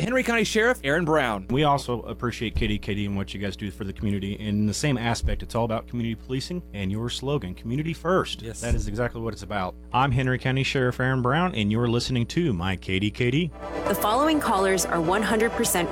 Henry County Sheriff Aaron Brown. We also appreciate KDKD and what you guys do for the community. In the same aspect, it's all about community policing and your slogan, community first. Yes. That is exactly what it's about. I'm Henry County Sheriff Aaron Brown, and you're listening to My KDKD. The following callers are 100%